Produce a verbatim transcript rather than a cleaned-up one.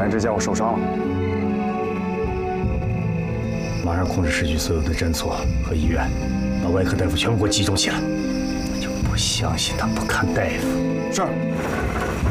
来这家伙受伤了。 马上控制市区所有的诊所和医院，把外科大夫全部给我集中起来。我就不相信他不看大夫。 是。